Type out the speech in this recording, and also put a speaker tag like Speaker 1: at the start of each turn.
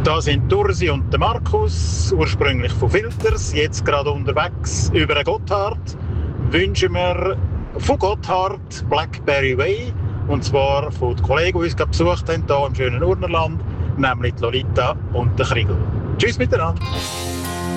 Speaker 1: Da sind Ursi und der Markus, ursprünglich von Filters, jetzt gerade unterwegs über den Gotthard. Wünschen wir von Gotthard Blackberry Way, und zwar von den Kollegen, die uns gerade besucht haben, hier im schönen Urnerland, nämlich die Lolita und der Kriegel. Tschüss miteinander!